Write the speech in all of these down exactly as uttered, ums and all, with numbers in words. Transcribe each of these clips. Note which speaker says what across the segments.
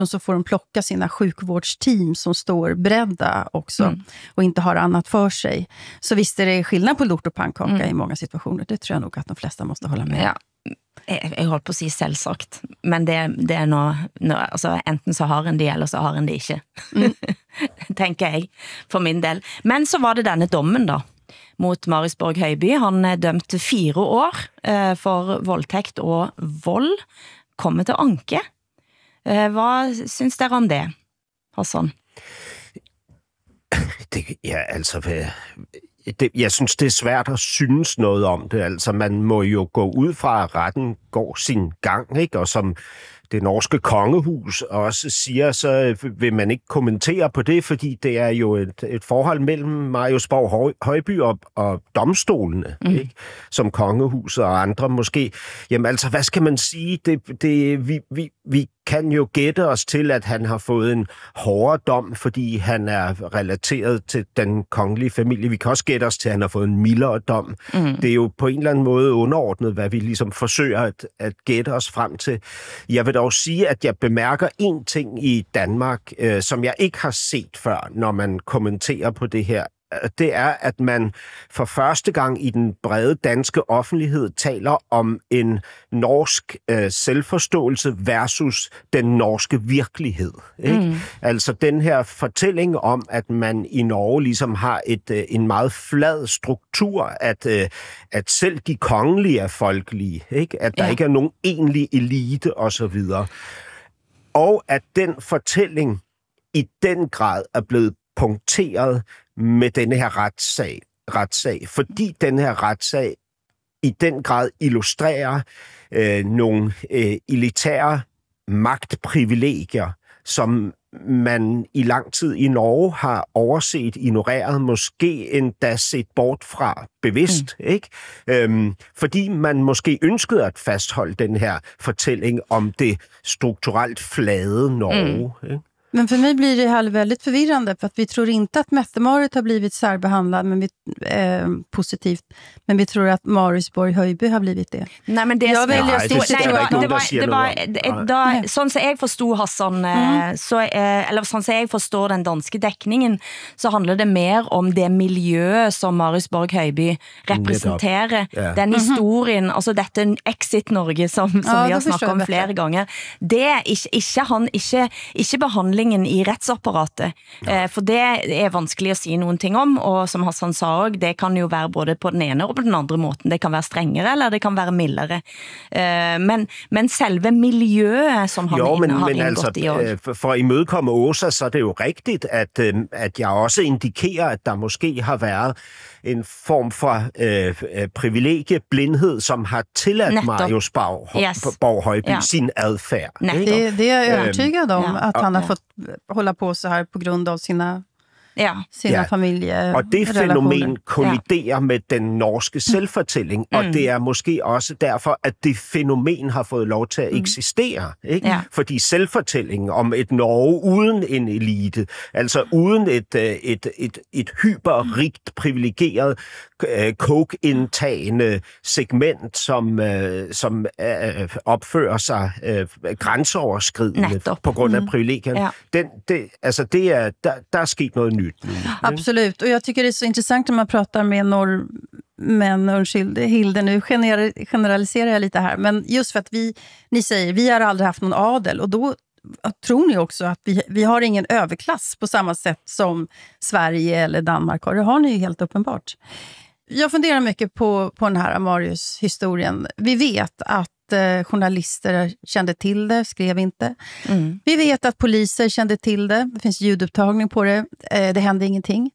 Speaker 1: Och så får de plocka sina sjukvårdsteam som står beredda också. Mm. Och inte har annat för sig. Så visst är det skillnad på lort och pannkaka mm. i många situationer. Det tror jag nog att de flesta måste hålla med.
Speaker 2: Ja. Jeg, jeg holdt på å si selvsagt, men det, det er nå, nå altså, enten så har en det, eller så har en det ikke. Mm. Tenker jeg, for min del. Men så var det denne dommen da, mot Marius Borg Høiby. Han er dømt til fire år eh, for voldtekt og vold. Kommer til anke. Eh, hva synes dere om det, Hassan?
Speaker 3: Det, ja, altså... Det, jeg synes, det er svært at synes noget om det. Altså, man må jo gå ud fra, at retten går sin gang, ikke? Og som det norske kongehus også siger, så vil man ikke kommentere på det, fordi det er jo et, et forhold mellem Marius Borg Høiby og, og domstolene, mm. ikke? Som kongehus og andre måske. Jamen altså, hvad skal man sige? Det, det, vi, vi, vi kan jo gætte os til, at han har fået en hårdere dom, fordi han er relateret til den kongelige familie. Vi kan også gætte os til, at han har fået en mildere dom. Mm. Det er jo på en eller anden måde underordnet, hvad vi ligesom forsøger at, at gætte os frem til. Jeg vil dog sige, at jeg bemærker en ting i Danmark, øh, som jeg ikke har set før, når man kommenterer på det her. Det er, at man for første gang i den brede danske offentlighed taler om en norsk øh, selvforståelse versus den norske virkelighed. Ikke? Mm. Altså den her fortælling om, at man i Norge ligesom har et, øh, en meget flad struktur, at, øh, at selv de kongelige er folkelige, ikke? At der ja. ikke er nogen egentlig elite osv. Og at den fortælling i den grad er blevet punkteret med denne her retssag, retssag, fordi den her retssag i den grad illustrerer øh, nogle øh, elitære magtprivilegier, som man i lang tid i Norge har overset, ignoreret, måske endda set bort fra bevidst, mm. ikke? Øhm, fordi man måske ønskede at fastholde den her fortælling om det strukturelt flade Norge, mm. ikke?
Speaker 1: Men för mig blir det här väldigt förvirrande, för att vi tror inte att Mette-Marit har blivit särbehandlad men vi, eh, positivt, men vi tror att Marius Borg Høiby har blivit det.
Speaker 2: Nej, men det
Speaker 1: jag väljer
Speaker 2: att
Speaker 1: stå,
Speaker 2: nej, det var, det var, det var da, sånn som jeg forstod Hassan, mm. så, eh, eller sånn som jeg forstår den danske dekningen, så handler det mer om det miljøet som Marius Borg Høiby representerer, yeah. den historien, mm-hmm. altså dette Exit Norge som, som ja, vi har snakket om flere ganger. Det er ikke, ikke han, ikke, ikke behandling i rettsapparatet, eh, for det er vanskelig å si noen ting om, og som Hassan sa også, det kan jo være både på den ene og på den andre måten. Det kan være strengere, eller det kan være mildere. Eh, men, men selve miljøet som han
Speaker 3: jo, men,
Speaker 2: har
Speaker 3: men
Speaker 2: inngått
Speaker 3: altså,
Speaker 2: i år.
Speaker 3: For at imødekomme Åsa, så er det jo rigtigt, at, at jeg også indikerer, at der måske har været en form for øh, privilegieblindhed, som har tilladt Netto. Marius Borg, yes. Borg Høiby ja. sin adfærd.
Speaker 1: Det, det är jag övertygad om, ja. att han har fått hålla på så här på grund av sina, ja. sina ja. familjerelationer.
Speaker 3: Og det fænomen kolliderer ja. med den norske selvfortælling, mm. og det er måske også derfor, at det fænomen har fået lov til at eksistere. Ikke? Ja. Fordi selvfortællingen om et Norge uden en elite, altså uden et, et, et, et hyperrigt, privilegeret, coke-indtagende segment, som, som opfører sig grænseoverskridende Netop. på grund af privilegierne. Ja. Den, det, altså det er, der, der er sket noget nyt.
Speaker 1: Absolut, och jag tycker det är så intressant när man pratar med norrmän och Hilde, nu generaliserar jag lite här, men just för att vi, ni säger, vi har aldrig haft någon adel, och då tror ni också att vi, vi har ingen överklass på samma sätt som Sverige eller Danmark har. Det har ni ju helt uppenbart. Jag funderar mycket på, på den här Marius-historien. Vi vet att eh, journalister kände till det, skrev inte. Mm. Vi vet att poliser kände till det. Det finns ljudupptagning på det. Eh, det hände ingenting.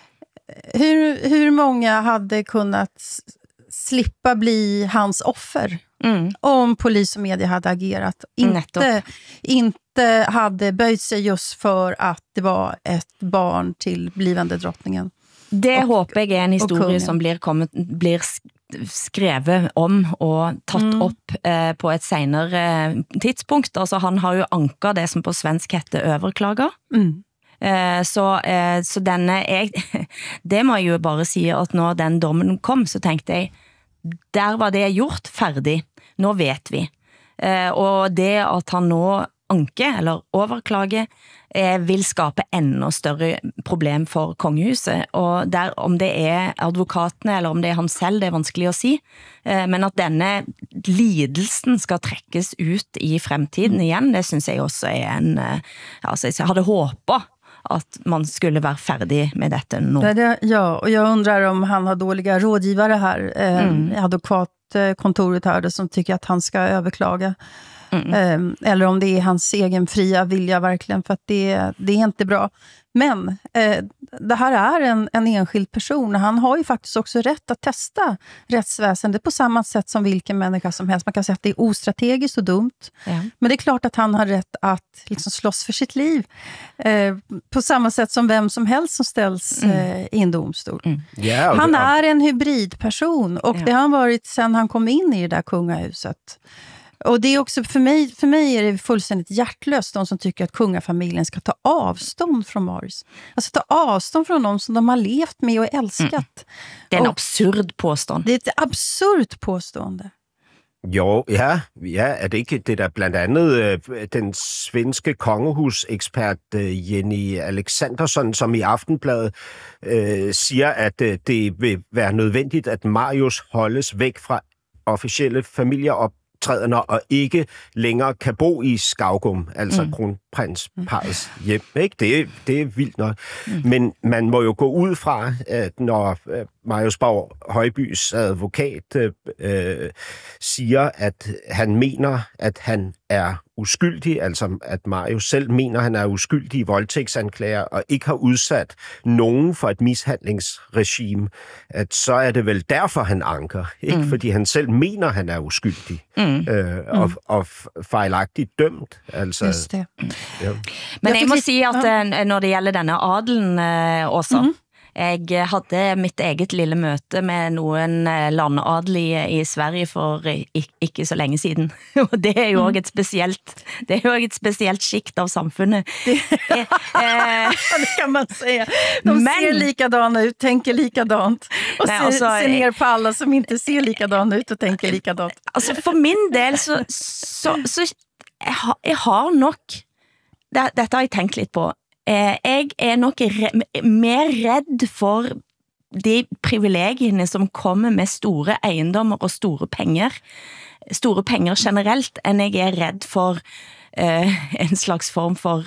Speaker 1: Hur, hur många hade kunnat slippa bli hans offer mm. om polis och media hade agerat? Inte, inte hade böjt sig just för att det var ett barn till blivande drottningen.
Speaker 2: Det og, håper jeg er en historie som blir, kommet, blir skrevet om og tatt mm. opp eh, på et senere eh, tidspunkt. Altså han har jo anket det som på svensk heter overklager. Mm. Eh, så, eh, så denne, jeg, det må jeg jo bare si at når den dommen kom, så tenkte jeg, der var det gjort ferdig. Nå vet vi. Eh, og det at han nå anke eller overklage eh, vil skape enda større problem for kongehuset, og der, om det er advokatene eller om det er han selv, det er vanskelig at si, eh, men at denne lidelsen skal trekkes ut i fremtiden igen, det synes jeg også er en, eh, altså jeg hadde håbet att man skulle vara färdig med detta nu.
Speaker 1: Det det, ja, och jag undrar om han har dåliga rådgivare här, eh, mm. advokatkontoret här, som tycker att han ska överklaga. Mm. Eh, eller om det är hans egen fria vilja verkligen, för att det, det är inte bra. Men eh, det här är en, en enskild person. Han har ju faktiskt också rätt att testa rättsväsendet på samma sätt som vilken människa som helst. Man kan säga att det är ostrategiskt och dumt. Ja. Men det är klart att han har rätt att liksom slåss för sitt liv. Eh, på samma sätt som vem som helst som ställs mm. eh, i en domstol. Mm. Yeah, han är en hybridperson. Och ja. det har han varit sedan han kom in i det där kungahuset. Och det är också för mig, för mig är det fullständigt hjärtlöst de som tycker att kungafamiljen ska ta avstånd från Marius. Alltså ta avstånd från dem som de har levt med och älskat. Mm.
Speaker 2: Det är en och absurd påstående.
Speaker 1: Det är ett absurt påstående.
Speaker 3: Jo, ja, ja, er det ikke det der blandt andet øh, den svenske kongehusekspert øh, Jenny Alexandersson, som i Aftenbladet øh, siger, at øh, det vil være nødvendigt, at Marius holdes væk fra officielle familieoptrædener og ikke længere kan bo i Skaugum, altså mm. kronprinsparrets hjem. Ikke? Det, er, det er vildt nok. Mm. Men man må jo gå ud fra, at når Marius Borg Højbys advokat øh, siger, at han mener, at han er uskyldig, altså at Marius selv mener, at han er uskyldig i voldtægtsanklager og ikke har udsat nogen for et mishandlingsregime, at så er det vel derfor, han anker. Ikke? Mm. Fordi han selv mener, at han er uskyldig mm. øh, og, og fejlagtigt dømt. Altså,
Speaker 1: Just det.
Speaker 2: Ja. Men jeg må sige, at når det gælder denne adelen øh, også, mm. Jeg havde mitt eget lille møte med nogen landadelige i Sverige for ikke så længe siden. Og det er jo også et specielt, det er jo også et specielt skikt av samfundet.
Speaker 1: Det, det kan man säga. De men, ser likadana ut, tänker likadant. Og nej, ser, altså, ser ner på alla som inte ser likadana ut og tænker likadant.
Speaker 2: Altså for min del, så, så, så jeg, har, jeg har nok, det, dette har jeg tænkt lidt på, Eh, jeg er nok re- mer redd for de privilegiene som kommer med store eiendommer og store penger, store penger generelt, enn jeg er redd for eh, en slags form for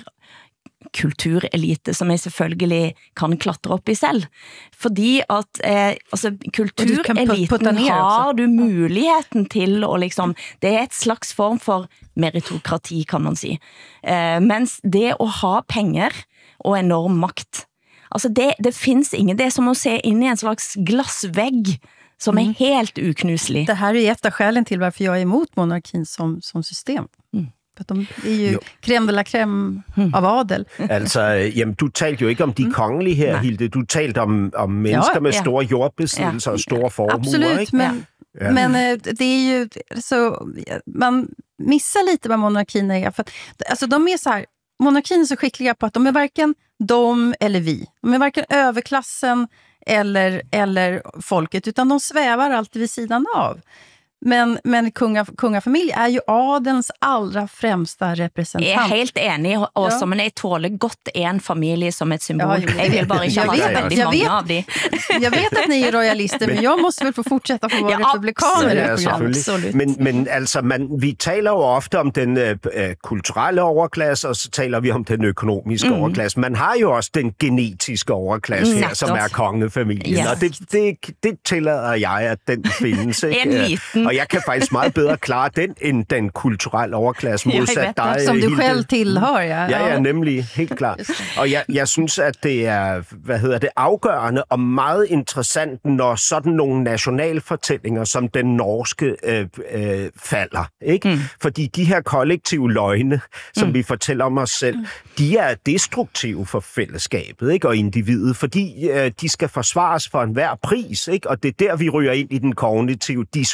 Speaker 2: kulturelite, som jeg selvfølgelig kan klatre op i selv. Fordi at eh, altså, kultureliten har du muligheten til, og liksom, det er et slags form for meritokrati, kan man si. Eh, mens det å ha penger og enorm makt, altså det, det finns ingen, det er som at se ind i en slags glasvägg, som är mm. helt uknuslig.
Speaker 1: Det här är ett av skälen till varför jag är emot monarkin som, som system. Mm. For de er jo, jo. creme de la creme av adel.
Speaker 3: Altså, jamen, du talte jo ikke om de mm. kongelige her, Nej. Hilde. Du talte om, om mennesker ja, med ja. store jordbesiddelser ja. og store formuer.
Speaker 1: Absolut,
Speaker 3: ikke?
Speaker 1: men, ja. men det är ju så, man missar lite vad monarkin är. För att, alltså, de är så här, monarkin är så skickliga på att de är varken de eller vi. De är varken överklassen eller, eller folket, utan de svävar alltid vid sidan av. Men, men kunga, kungafamilj är ju adelns allra främsta representant.
Speaker 2: Jag är helt enig också, ja. Men jag tåler gott en familj som ett symbol. Ja, jag vill bara inte ha så väldigt många vet, av det.
Speaker 1: Jag vet att ni är royalister, men jag måste väl få fortsätta få vara ja, republikaner.
Speaker 3: Ja, absolut. Men, men altså, man, vi taler jo ofte om den øh, kulturelle overklasse, og så taler vi om den økonomiske mm. overklasse. Man har jo også den genetiske overklasse her, mm, som er kongefamilien. Yes. Og det, det, det tillader jeg, at den findes. Ikke?
Speaker 2: En liten.
Speaker 3: Og jeg kan faktisk meget bedre klare den, end den kulturelle overklasse modsat dig.
Speaker 1: Som du selv tilhører, ja.
Speaker 3: Ja, ja, nemlig, helt klart. Og jeg, jeg synes, at det er, hvad hedder det, afgørende og meget interessant, når sådan nogle nationalfortællinger som den norske øh, øh, falder. Ikke? Mm. Fordi de her kollektive løgne, som mm. vi fortæller om os selv, de er destruktive for fællesskabet, ikke? Og individet, fordi øh, de skal forsvares for enhver pris, ikke? Og det er der, vi ryger ind i den kognitive dissonans.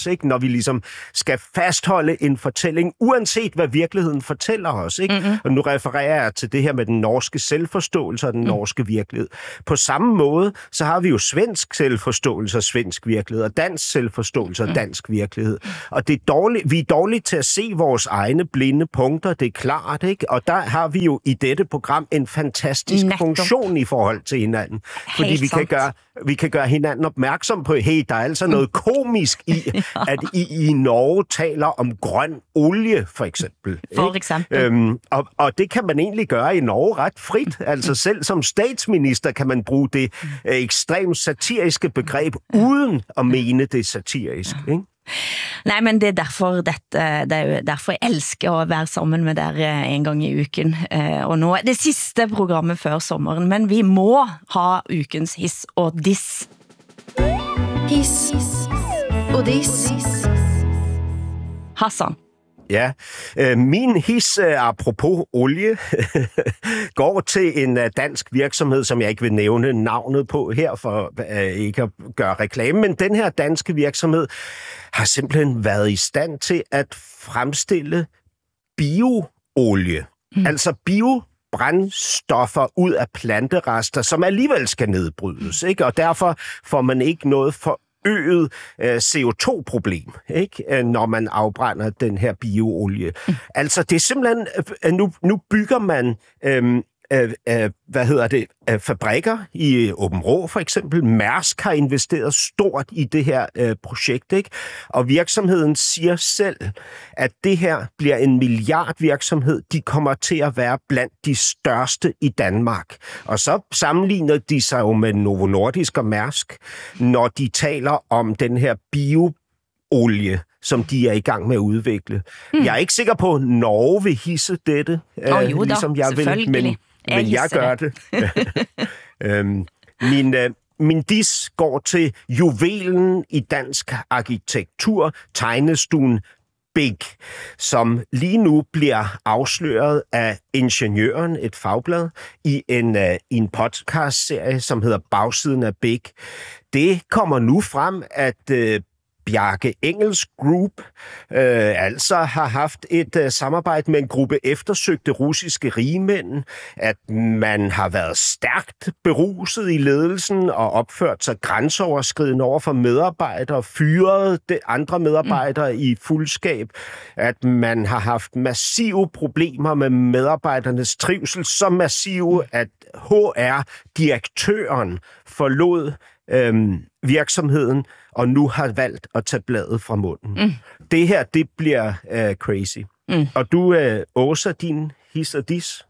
Speaker 3: evidens, ikke? Når vi ligesom skal fastholde en fortælling, uanset hvad virkeligheden fortæller os. Ikke? Mm-hmm. Og nu refererer jeg til det her med den norske selvforståelse og den mm. norske virkelighed. På samme måde, så har vi jo svensk selvforståelse og svensk virkelighed, og dansk selvforståelse og dansk virkelighed. Og det er dårligt, vi er dårlige til at se vores egne blinde punkter, det er klart, ikke? Og der har vi jo i dette program en fantastisk Netto. funktion i forhold til hinanden. Fordi Helt vi kan, gøre, vi kan gøre hinanden opmærksom på, hey, der er altså noget komisk i, at I i Norge taler om grøn olie, for eksempel.
Speaker 2: For eksempel.
Speaker 3: Øhm, og, og det kan man egentlig gøre i Norge ret frit. Altså selv som statsminister kan man bruge det øh, ekstremt satiriske begreb, uden at mene det satirisk, ikke?
Speaker 2: Nej, men det er derfor dette, det er jo derfor jeg elsker at være sammen med dere en gang i uken. Og nu er det sidste programmet før sommeren, men vi må ha ukens hiss og diss.
Speaker 1: Hiss og diss.
Speaker 2: Hassan.
Speaker 3: Ja, øh, min his, øh, apropos olie, går til en øh, dansk virksomhed, som jeg ikke vil nævne navnet på her, for øh, ikke at gøre reklame, men den her danske virksomhed har simpelthen været i stand til at fremstille bioolie. Mm. Altså bio brændstoffer ud af planterester, som alligevel skal nedbrydes, ikke? Og derfor får man ikke noget for øget øh, C O to problem, ikke? Når man afbrænder den her bioolie. Mm. Altså, det er simpelthen... Øh, nu, nu bygger man... Øh, øh, øh, hvad hedder det? Øh, fabrikker i Aabenraa, for eksempel. Mærsk har investeret stort i det her øh, projekt, ikke? Og virksomheden siger selv, at det her bliver en milliardvirksomhed. De kommer til at være blandt de største i Danmark. Og så sammenligner de sig jo med Novo Nordisk og Mærsk, når de taler om den her bioolie, som de er i gang med at udvikle. Mm. Jeg er ikke sikker på, at Norge vil hisse dette,
Speaker 2: oh, øh,
Speaker 3: ligesom jeg vil, men, men jeg gør det. øhm, min, øh, min dis går til juvelen i dansk arkitektur, tegnestuen Big, som lige nu bliver afsløret af Ingeniøren, et fagblad, i en, uh, i en podcast-serie, som hedder Bagsiden af Big. Det kommer nu frem, at uh, Bjarke Engels Group øh, altså har haft et øh, samarbejde med en gruppe eftersøgte russiske rigmænd, at man har været stærkt beruset i ledelsen og opført sig grænseoverskridende over for medarbejdere, fyret de andre medarbejdere mm. i fuldskab, at man har haft massive problemer med medarbejdernes trivsel, så massive, at H R-direktøren forlod øhm, virksomheden, og nu har valgt at tage bladet fra munden. Mm. Det her, det bliver uh, crazy. Mm. Og du, uh, Åsa, din hiss og diss?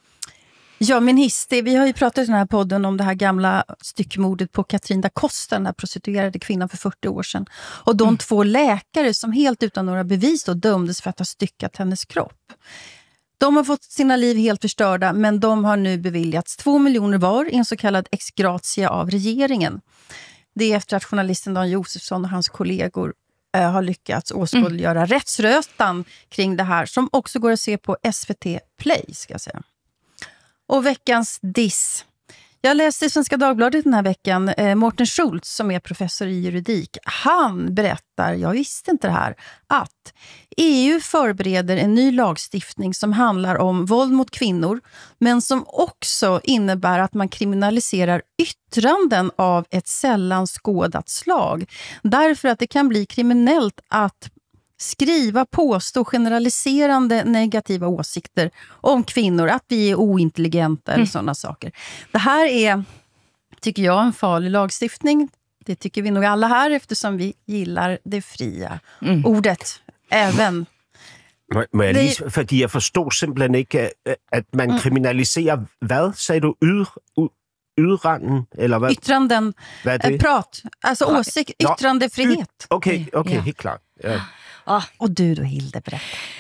Speaker 1: Ja, min hiss, det, vi har ju pratat i den här podden om det här gamla styckmordet på Katrin da Costa, den här prostituerade kvinnan för fyrtio år sedan. Och de mm. två läkare som helt utan några bevis då dömdes för att ha styckat hennes kropp. De har fått sina liv helt förstörda, men de har nu beviljats två miljoner var i en så kallad ex gratia av regeringen. Det är efter att journalisten Dan Josefsson och hans kollegor äh, har lyckats åskådliggöra mm. rättsrötan kring det här, som också går att se på S V T Play, ska jag säga. Och veckans diss. Jag läste i Svenska Dagbladet den här veckan, eh, Mårten Schultz som är professor i juridik. Han berättar, jag visste inte det här, att E U förbereder en ny lagstiftning som handlar om våld mot kvinnor, men som också innebär att man kriminaliserar yttranden av ett sällan skådat slag. Därför att det kan bli kriminellt att skriva, påstå generaliserande negativa åsikter om kvinnor, att vi är ointelligenta eller mm. sådana saker. Det här är, tycker jag, en farlig lagstiftning. Det tycker vi nog alla här, eftersom vi gillar det fria mm. ordet även.
Speaker 3: Må, må jeg lige, fordi jeg forstår simpelthen ikke, at man mm. kriminaliserer, hvad sagde du, yd, ydranden, eller hvad?
Speaker 1: Yttranden, hvad er det? Prat, altså åsik, ytrandefrihet.
Speaker 3: Okay, okay, ja. Helt klart. Ja.
Speaker 2: Ah.
Speaker 1: Og du, du Hilde, berätta.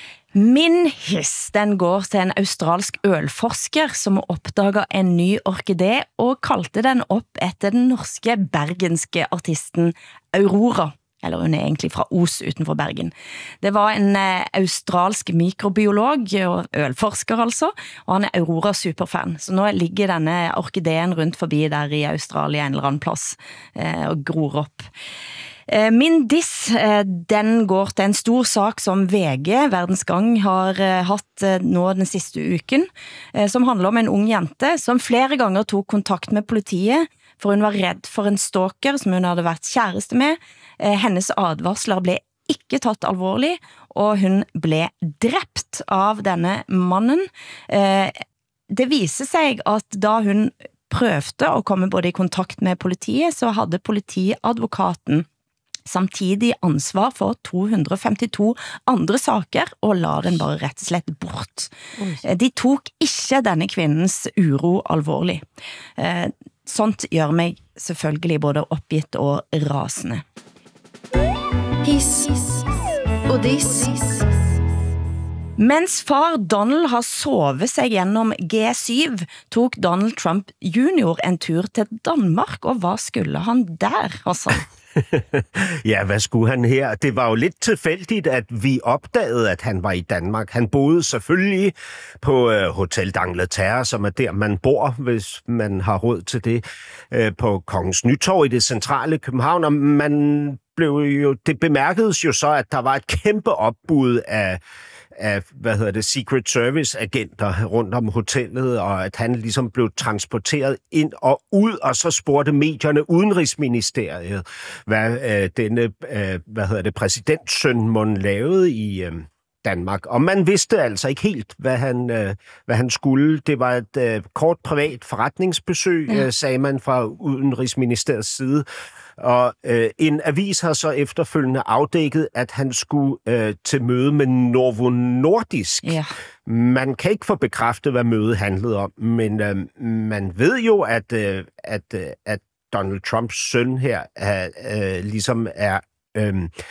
Speaker 2: Min hiss, den går til en australsk ølforsker som opdager en ny orkidé og kalte den op efter den norske bergenske artisten Aurora. Eller hun er egentlig fra Os utenfor Bergen. Det var en eh, australsk mikrobiolog og ølforsker altså, og han er Aurora superfan. Så nå ligger denne orkideen rundt forbi der i Australia en eller annen plass eh, og gror opp. Min diss, den går til en stor sak som V G, Verdens Gang, har hatt nå den siste uken, som handler om en ung jente som flere ganger tog kontakt med politiet, for hun var redd for en stalker som hun hadde vært kæreste med. Hennes advarsler ble ikke tatt alvorlig, og hun ble drept av denne mannen. Det viser seg at da hun prøvde å komme både i kontakt med politiet, så hadde politiadvokaten samtidig ansvar for to hundre femtito andre saker, og la den bare rett og slett bort. De tok ikke denne kvinnens uro alvorlig. Sånt gjør meg selvfølgelig både oppgitt og rasende.
Speaker 1: Hiss og diss.
Speaker 2: Mens far Donald har sovet sig gjennom G syv, tog Donald Trump junior en tur til Danmark, og hvad skulle han der, Hassan?
Speaker 3: Ja, hvad skulle han her? Det var jo lidt tilfældigt, at vi opdagede, at han var i Danmark. Han boede selvfølgelig på øh, Hotel d'Angleterre, som er der, man bor, hvis man har råd til det, øh, på Kongens Nytorv i det centrale København, og man blev jo, det bemærkedes jo så, at der var et kæmpe opbud af af, hvad hedder det, Secret Service-agenter rundt om hotellet, og at han ligesom blev transporteret ind og ud, og så spurgte medierne Udenrigsministeriet, hvad øh, denne, øh, hvad hedder det, præsidentsøn mon lavede i øh, Danmark. Og man vidste altså ikke helt, hvad han, øh, hvad han skulle. Det var et øh, kort privat forretningsbesøg, ja. øh, sagde man fra Udenrigsministeriets side. Og øh, en avis har så efterfølgende afdækket, at han skulle øh, til møde med Novo Nordisk.
Speaker 2: Ja.
Speaker 3: Man kan ikke få bekræftet, hvad mødet handlede om, men øh, man ved jo, at, øh, at, øh, at Donald Trumps søn her øh, ligesom er... Øh,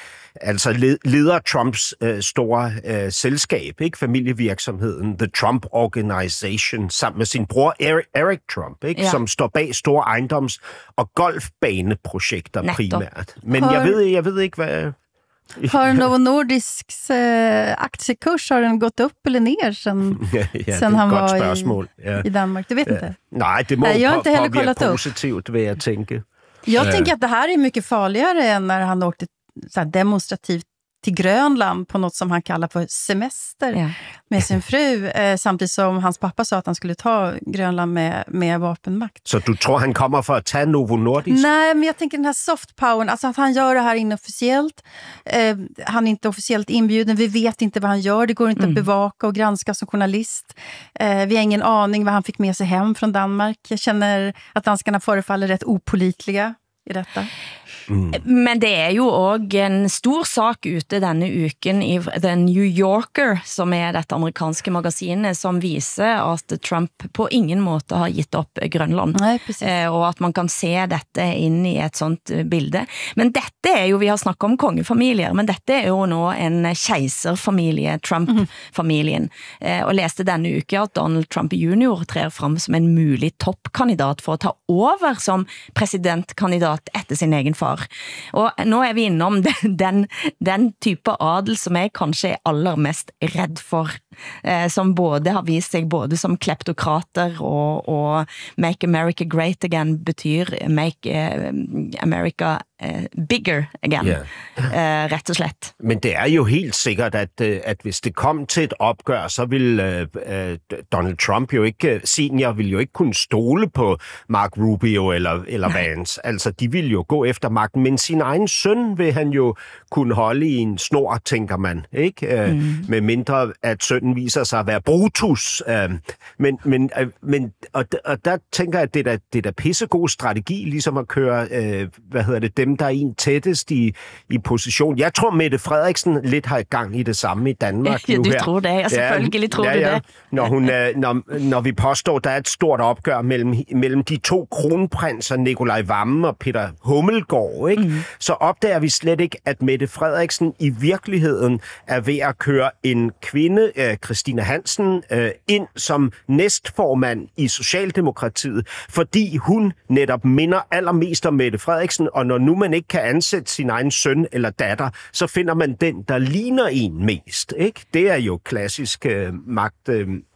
Speaker 3: altså leder Trumps øh, store øh, selskab, ikke, familievirksomheden The Trump Organization, sammen med sin bror Eric, Eric Trump, ikke, ja. Som står bag store ejendoms- og golfbaneprojekter Netop. primært. Men har, jeg ved, jeg ved ikke, hvad...
Speaker 1: Har Novo Nordisks øh, aktiekurs, har den gått upp eller ner sen,
Speaker 3: ja, ja,
Speaker 1: sen han var
Speaker 3: spørgsmål.
Speaker 1: i,
Speaker 3: ja.
Speaker 1: i Danmark? Du vet
Speaker 3: ja.
Speaker 1: inte?
Speaker 3: Nej, det må
Speaker 1: Nej,
Speaker 3: på, påvirke positivt, vil jeg tænke.
Speaker 1: Jag tänker att det här är mycket farligare än när han åkte så här demonstrativt till Grönland på något som han kallar för semester ja. med sin fru, eh, samtidigt som hans pappa sa att han skulle ta Grönland med, med vapenmakt.
Speaker 3: Så du tror han kommer för att ta Novo Nordisk?
Speaker 1: Nej, men jag tänker den här soft powern, alltså att han gör det här inofficiellt. Eh, han är inte officiellt inbjuden, vi vet inte vad han gör, det går inte mm. att bevaka och granska som journalist. Eh, vi har ingen aning vad han fick med sig hem från Danmark. Jag känner att danskarna förefaller rätt opålitliga i detta.
Speaker 2: Mm. Men det er jo også en stor sak ute denne uken i The New Yorker, som er dette amerikanske magasinet, som viser at Trump på ingen måte har gitt opp Grønland.
Speaker 1: Nei,
Speaker 2: eh, og at man kan se dette inn i et sånt bilde. Men dette er jo, vi har snakket om kongefamilier, men dette er jo nå en keiserfamilie, Trump-familien. Eh, og leste denne uke at Donald Trump junior trer frem som en mulig toppkandidat for å ta over som presidentkandidat etter sin egen far. Og nå er vi innom den, den, den type adel som jeg kanskje er aller mest redd for, eh, som både har vist seg både som kleptokrater og, og Make America Great Again betyr Make eh, America eh, Bigger Again, yeah. eh, rett og slett.
Speaker 3: Men det er jo helt sikkert, at, at hvis det kom til et opgør, så vil eh, Donald Trump jo ikke, senior vil jo ikke kunne stole på Mark Rubio eller, eller Vance. Altså, de vil jo gå efter magten, men sin egen søn vil han jo kunne holde i en snor, tænker man, ikke? Mm. Med mindre, at sønnen viser sig at være Brutus. Men, men, men og, og der tænker jeg, at det er da, det er da pissegod strategi, ligesom at køre, hvad hedder det, dem, der er en tættest i, i position. Jeg tror, Mette Frederiksen lidt har i gang i det samme i Danmark.
Speaker 2: Ja,
Speaker 3: nu
Speaker 2: du
Speaker 3: her.
Speaker 2: tror det, og selvfølgelig tror
Speaker 3: ja, ja.
Speaker 2: du det.
Speaker 3: Når, hun, når, når vi påstår, der er et stort opgør mellem, mellem de to kronprinser, Nikolaj Wammen og Peter Hummelgaard, ikke? Mm. Så opdager vi slet ikke, at Mette Frederiksen i virkeligheden er ved at køre en kvinde, øh, Christina Hansen, øh, ind som næstformand i Socialdemokratiet, fordi hun netop minder allermest om Mette Frederiksen, og når nu man ikke kan ansætte sin egen søn eller datter, så finder man den, der ligner en mest, ikke? Det er jo klassisk øh, magt... Øh,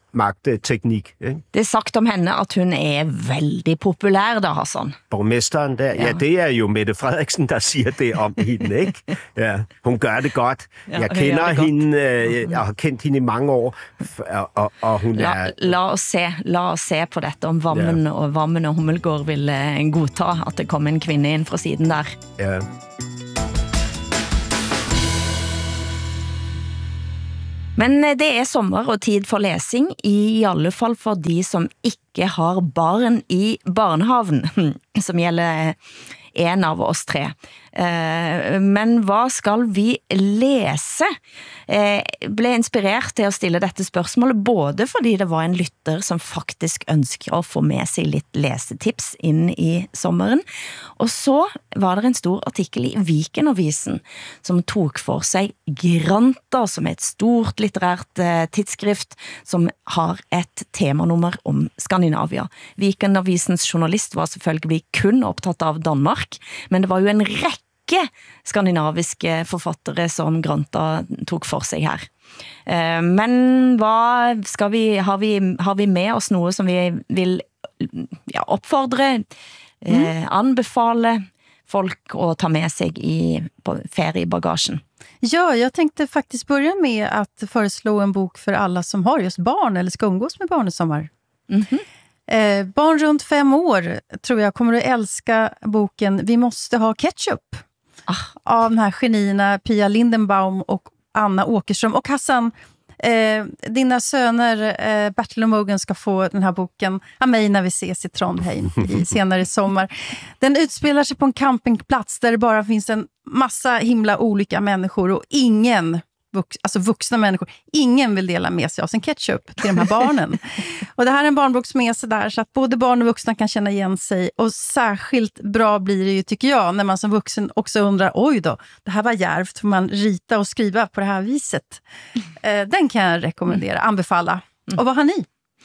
Speaker 3: magtteknik. Ikke?
Speaker 2: Det er sagt om henne, at hun er veldig populær da, Hassan.
Speaker 3: Borgmesteren der, ja. ja, det er jo Mette Frederiksen, der siger det om hende, ikke? Ja, hun gør det godt. Ja, jeg kender det hende, øh, jeg har kendt hende i mange år, og, og, og hun
Speaker 2: la,
Speaker 3: er...
Speaker 2: La oss se, la oss se på dette, om Vammen, ja. og Vammen og Hummelgård vil eh, godta at det kommer en kvinne inn fra siden der.
Speaker 3: Ja.
Speaker 2: Men det er sommer og tid for lesing, i alle fall for de som ikke har barn i barnehaven, som gjelder en av oss tre. Men hva skal vi lese? Jeg ble inspirert til å stille dette spørsmålet, både fordi det var en lytter som faktisk ønsker å få med seg litt lesetips inn i sommeren, og så var det en stor artikkel i Viken-avisen som tok for seg Granta, som er et stort litterært tidsskrift som har et temanummer om Skandinavia. Viken-avisens journalist var selvfølgelig kun opptatt av Danmark, men det var jo en rekke skandinaviske forfattere som Granta tok for seg her. Men hva skal vi, har vi, har vi med oss noe som vi vil ja, oppfordre, mm. eh, anbefale folk å ta med sig i på feriebagasjen?
Speaker 1: Ja, jag tänkte faktiskt börja med att föreslå en bok för alla som har just barn eller ska umgås med barn i sommar.
Speaker 2: Mm-hmm.
Speaker 1: Eh, barn runt fem år tror jag kommer att älska boken Vi måste ha ketchup. Ah. Av den här genierna Pia Lindenbaum och Anna Åkerström. Och Hassan, eh, dina söner eh, Bertil och Mogen ska få den här boken av mig när vi ses i Trondheim i, senare i sommar. Den utspelar sig på en campingplats där det bara finns en massa himla olika människor och ingen Vux, alltså vuxna människor. Ingen vill dela med sig av sin ketchup till de här barnen. Och det här är en barnbok som är så där så att både barn och vuxna kan känna igen sig. Och särskilt bra blir det ju, tycker jag, när man som vuxen också undrar, oj då, det här var djärvt, får man rita och skriva på det här viset. Eh, den kan jag rekommendera, anbefalla. Och vad har ni?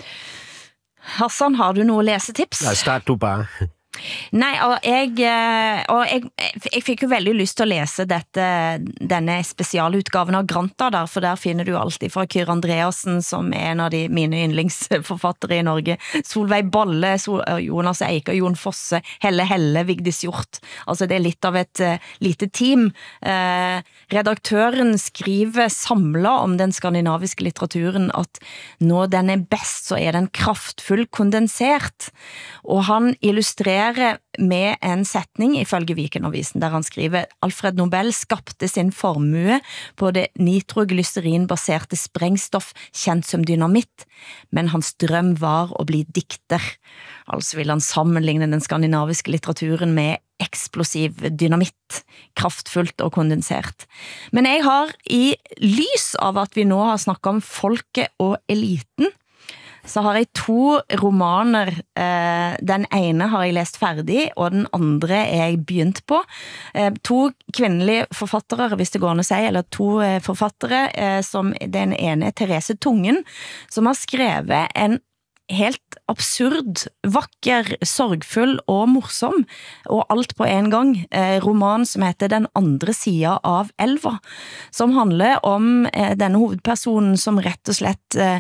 Speaker 2: Hassan, har du några läsetips?
Speaker 3: Nej, start du bara.
Speaker 2: Nei, og jeg, og jeg, jeg fikk jo veldig lyst til å lese dette, denne spesialutgaven av Granta der, for der finner du alltid fra Kyr Andreasen, som er en av de mine yndlingsforfattere i Norge, Solveig Balle, Sol, Jonas Eika, Jon Fosse, Helle Helle, Vigdis Hjort. Altså det er litt av et uh, lite team. Uh, redaktøren skriver samlet om den skandinaviske litteraturen at når den er best, så er den kraftfull kondensert. Og han illustrerer med en setning ifølge Viken-avisen der han skriver Alfred Nobel skapte sin formue på det nitroglycerin-baserte sprengstoff kjent som dynamitt, men hans drøm var å bli dikter. Altså vil han sammenligne den skandinaviske litteraturen med eksplosiv dynamitt, kraftfullt og kondensert. Men jeg har i lys av at vi nå har snakket om folket og eliten, så har jeg to romaner. Den ene har jeg lest ferdig, og den andre er jeg begynt på. To kvinnelige forfattere, hvis det går an å si, eller to forfattere, som den ene er Therese Tungen, som har skrevet en helt absurd, vakker, sorgfull og morsom, og alt på en gang, eh, roman som heter Den andre sida av elva, som handler om eh, denne hovedpersonen som rett og slett eh,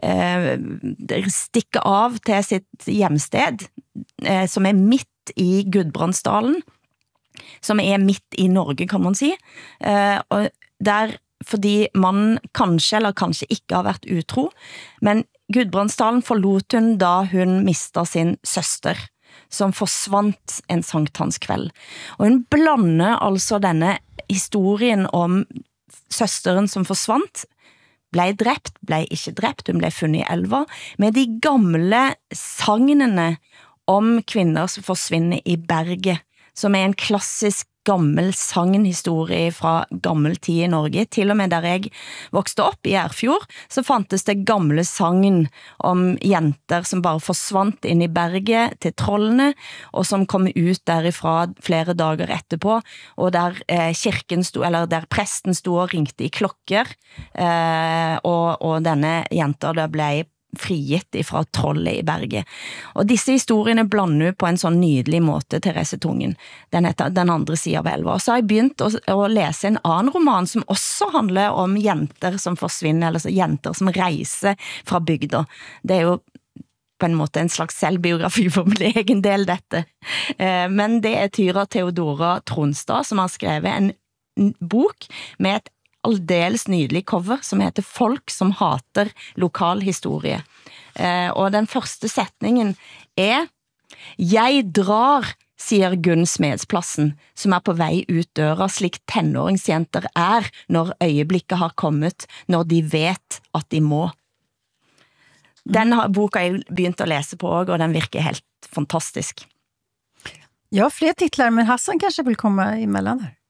Speaker 2: eh, stikker av til sitt hjemsted, eh, som er midt i Gudbrandsdalen, som er midt i Norge, kan man si, eh, og der fordi man kanskje eller kanskje ikke har vært utro, men Gudbrandsdalen forlot hun da hun mistet sin søster, som forsvant en sankthanskveld. Og hun blander altså denne historien om søsteren som forsvant, ble drept, ble ikke drept, hun ble funnet i elva, med de gamle sagnene om kvinner som forsvinner i berget, som er en klassisk gammel sagnhistorie fra gammel tid i Norge. Til og med der jeg vokste opp i Erfjord, så fantes det gamle sagn om jenter som bare forsvant inn i berget til trollene, og som kom ut derifra flere dager etterpå, og der eh, kirken sto, eller der presten sto og ringte i klokker, eh, og, og denne jenta da ble frigitt fra trollet i berget. Og disse historiene blander på en sånn nydelig måte, Therese Tungen. Den heter Den andre siden av elva. Og så har jeg begynt å, å lese en annen roman som også handler om jenter som forsvinner, eller så jenter som reiser fra bygda. Det er jo på en måte en slags selvbiografi for min egen del dette. Men det er Tyra Theodora Tronstad som har skrevet en bok med et aldeles nydelig cover som heter Folk som hater lokal historie. Og den første setningen er Jeg drar, sier Gunn Smedsplassen, som er på vei ut døra slik tenåringsjenter er når øyeblikket har kommet, når de vet at de må. Den har boka jeg begynt å lese på også, og den virker helt fantastisk.
Speaker 1: Ja, fler titlar, men Hassan kanske vill komma emellan här.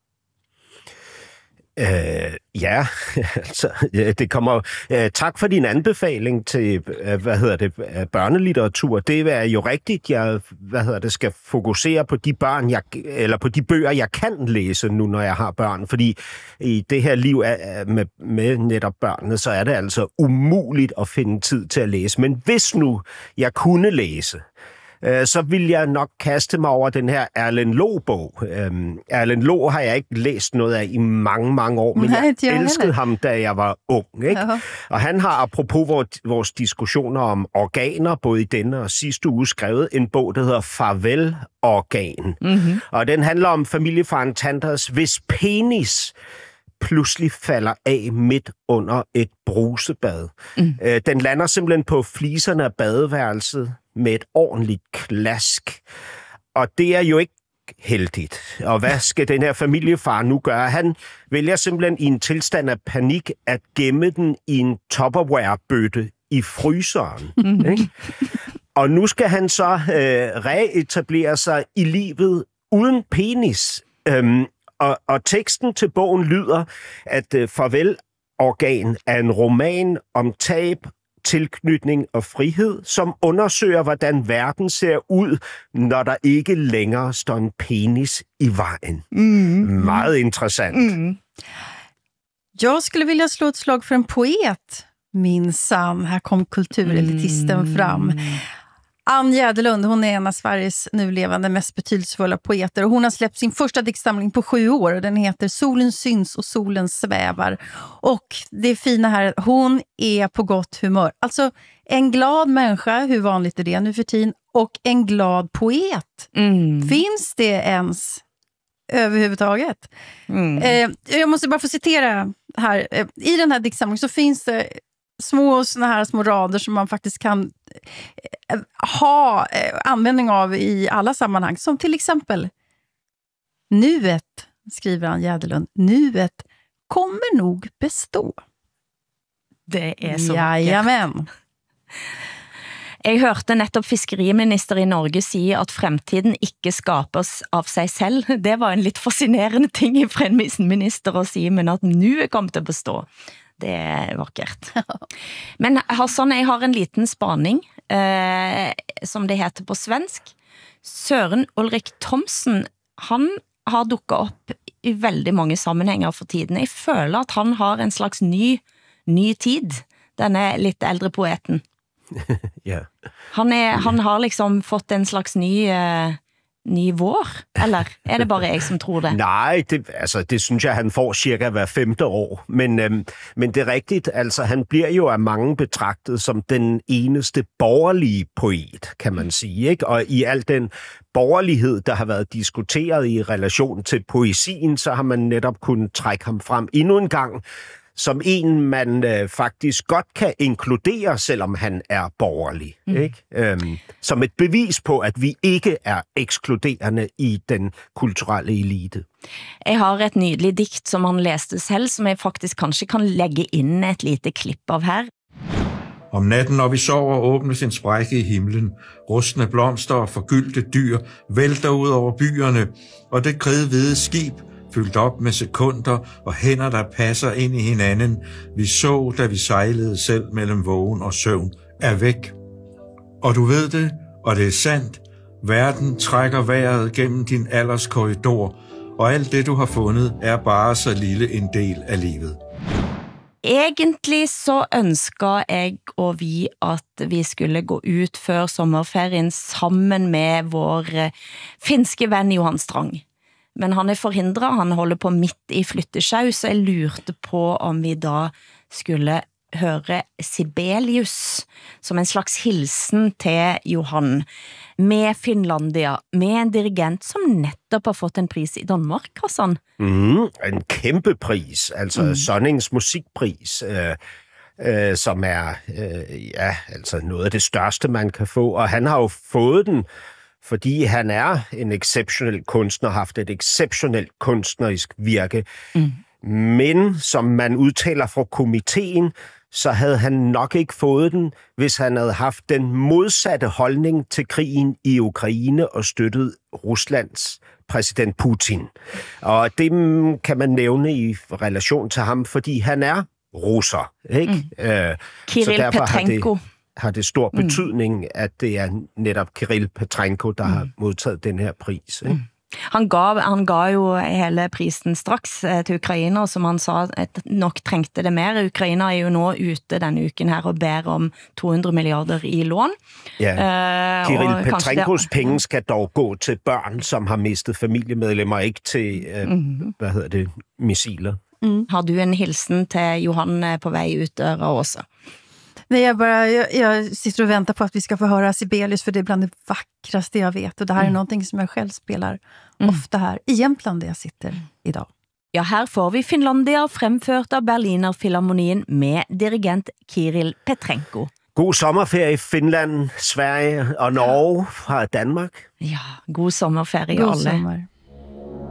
Speaker 3: Uh, ja, altså, det kommer. Uh, tak for din anbefaling til, uh, hvad hedder det, uh, børnelitteratur. Det er jo rigtigt, jeg, hvad hedder det, skal fokusere på de børn, jeg, eller på de bøger, jeg kan læse nu, når jeg har børn. Fordi i det her liv uh, med, med netop børnene, så er det altså umuligt at finde tid til at læse. Men hvis nu jeg kunne læse, så vil jeg nok kaste mig over den her Erlend Loe-bog. Um, Erlend Loe har jeg ikke læst noget af i mange, mange år, men Nej, jeg elskede heller. ham, da jeg var ung. Ikke? Og han har, apropos vores, vores diskussioner om organer, både i denne og sidste uge, skrevet en bog, der hedder Farvel Organ. Mm-hmm. Og den handler om familiefaren Tanders, hvis penis pludselig falder af midt under et brusebad. Mm. Uh, den lander simpelthen på fliserne af badeværelset med et ordentligt klask. Og det er jo ikke heldigt. Og hvad skal den her familiefar nu gøre? Han vælger simpelthen i en tilstand af panik at gemme den i en Tupperware-bøtte i fryseren. Mm. Ikke? Og nu skal han så øh, reetablere sig i livet uden penis. Øhm, og, og teksten til bogen lyder, at øh, Farvel Organ er en roman om tab, tilknytning og frihed, som undersøger, hvordan verden ser ud, når der ikke længere står en penis i vejen. Mm. Meget interessant. Mm.
Speaker 1: Jag skulle vilja slå ett slag för en poet, minsann. Här kom kulturelitisten mm. fram. Ann Jäderlund, hon är en av Sveriges nu levande mest betydelsefulla poeter. Och hon har släppt sin första diktsamling på sju år. Den heter Solen syns och solen svävar. Och det fina här, hon är på gott humör. Alltså en glad människa, hur vanligt är det nu för tiden? Och en glad poet. Mm. Finns det ens överhuvudtaget? Mm. Eh, jag måste bara få citera här. Eh, I den här diktsamlingen så finns det små såna här små rader som man faktiskt kan eh, ha eh, användning av i alla sammanhang. Som till exempel nuet, skriver Ann Jäderlund, nuet kommer nog bestå.
Speaker 2: Det är så
Speaker 1: Jajamän.
Speaker 2: Jeg hørte nettopp fiskeriminister i Norge sige, at fremtiden ikke skapes av sig selv. Det var en lidt fascinerende ting fra en minister at sige, men at nuet kom til at bestå. Det er vakkert. Men Hassan, jeg har en liten spaning, eh, som det heter på svensk. Søren Ulrik Thomsen, han har dukket op i veldig mange sammenhænger for tiden. Jeg føler, at han har en slags ny, ny tid, denne lidt ældre poeten.
Speaker 3: Ja.
Speaker 2: Han, er, han har liksom fått en slags ny... Eh, ny vår, eller er det bare jeg, som tror det?
Speaker 3: Nej, det, altså, det synes jeg, han får cirka hver femte år. Men, øhm, men det er rigtigt, altså han bliver jo af mange betragtet som den eneste borgerlige poet, kan man sige. Ikke? Og i al den borgerlighed, der har været diskuteret i relation til poesien, så har man netop kunnet trække ham frem endnu en gang, som en, man øh, faktisk godt kan inkludere, selvom han er borgerlig. Mm. Ikke? Øhm, som et bevis på, at vi ikke er ekskluderende i den kulturelle elite.
Speaker 2: Jeg har et nydeligt digt, som han læste selv, som jeg faktisk kanskje kan lægge ind et lite klip av her.
Speaker 4: Om natten, når vi sover, åbnes en sprække i himlen. Rustne blomster og forgyldte dyr vælter ud over byerne, og det kridhvide skib, fyldt op med sekunder og hænder, der passer ind i hinanden, vi så, da vi sejlede selv mellem vågen og søvn, er væk. Og du ved det, og det er sandt. Verden trækker vejret gennem din alders korridor, og alt det, du har fundet, er bare så lille en del af livet.
Speaker 2: Egentlig så ønsker jeg og vi at vi skulle gå ut før sommerferien sammen med vår eh, finske ven Johan Strang. Men han er forhindret, han holder på midt i flyttesjau, så jeg lurte på om vi da skulle høre Sibelius som en slags hilsen til Johan med Finlandia, med en dirigent som netop har fått en pris i Danmark, Hassan.
Speaker 3: Mm, en kæmpe pris, altså mm. Sonnings musikpris, øh, øh, som er øh, ja, altså noget af det største, man kan få. Og han har jo fået den, fordi han er en exceptionel kunstner, haft et exceptionelt kunstnerisk virke. Mm. Men som man udtaler fra komiteen, så havde han nok ikke fået den, hvis han havde haft den modsatte holdning til krigen i Ukraine og støttet Ruslands præsident Putin. Og det kan man nævne i relation til ham, fordi han er russer, ikke? Mm. Øh,
Speaker 2: Kirill Petrenko.
Speaker 3: Har det, har det stor betydning, mm. at det er netop Kirill Petrenko, der mm. har modtaget den her pris, ikke? Mm.
Speaker 2: Han gav, han gav jo hele prisen straks eh, til Ukraina, som han sa at nok trengte det mer. Ukraina er jo nå ute denne uken her og ber om to hundrede milliarder i lån.
Speaker 3: Ja. Uh, Kirill Petrenkos det... penge skal dog gå til børn, som har mistet familiemedlemmer, ikke til, uh, mm-hmm. hvad hedder det, missiler.
Speaker 2: Mm. Har du en hilsen til Johan på vej ut døra også?
Speaker 1: Nej, jag, bara, jag, jag sitter och väntar på att vi ska få höra Sibelius, för det är bland det vackraste jag vet. Och det här mm. är någonting som jag själv spelar mm. ofta här i Jämtland, där jag sitter idag.
Speaker 2: Ja, her får vi Finlandia fremført av Berliner Filharmonien med dirigent Kirill Petrenko.
Speaker 3: God sommerferie i Finland, Sverige og Norge fra Danmark.
Speaker 2: Ja, god sommerferie
Speaker 1: god
Speaker 2: alle.
Speaker 1: Sommer.